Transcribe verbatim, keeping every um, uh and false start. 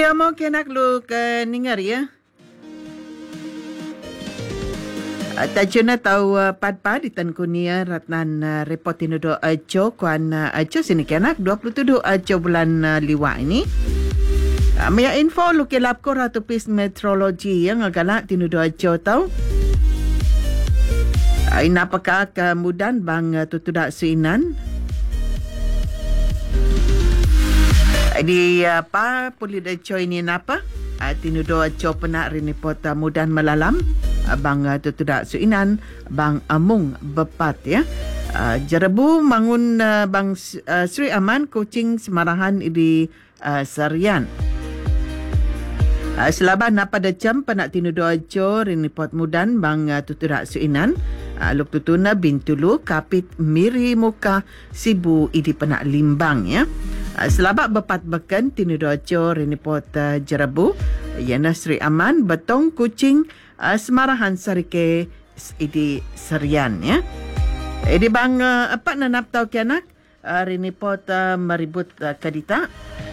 Amo kenak lu ke ningar ya. Tajuna tahu padpa di tan kunia ratnan report inudo ajo kuan ajo sini kenak dua puluh tujuh ajo bulan liwa ini. Maya info lu ke lap ko ratu pis meteorologi yang agak tinudo ajo tau. Ina apakah kemudian bang tutudak suinan. Di apa puli ajo ini napa? Tinudo ajo penak rini pota mudan melalam. Bang uh, tutudak suinan bang amung bepat ya. Uh, jerebu mangun uh, bang uh, Sri Aman kucing semarahan di uh, Serian. Uh, selaba napa decam penak tinudo ajo rini pot mudan bang uh, tutudak suinan. Uh, luk tutuna bintulu kapit miri muka sibu idi penak limbang ya. Uh, selaba bepat beken tinudo ajo rini pot uh, jerebu yana Sri Aman betong kucing Uh, semarahan sarike idi Serian ya. Idi bang uh, apa nanap tau kianak uh, rini pot uh, meribut uh, kadita